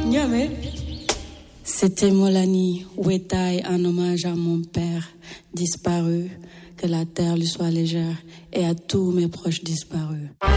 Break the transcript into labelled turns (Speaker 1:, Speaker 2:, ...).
Speaker 1: C'était Molani Wetaï, un hommage à mon père disparu, que la terre lui soit légère, et à tous mes proches disparus.